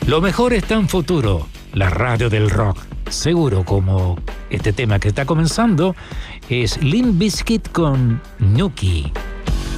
Lo mejor está en Futuro, la radio del rock. Seguro, como este tema que está comenzando, es Limp Bizkit con Nuki.